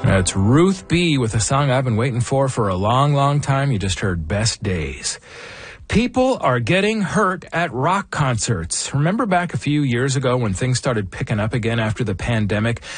That's Ruth B. with a song I've been waiting for a long, long time. You just heard Best Days. People are getting hurt at rock concerts. Remember back a few years ago when things started picking up again after the pandemic?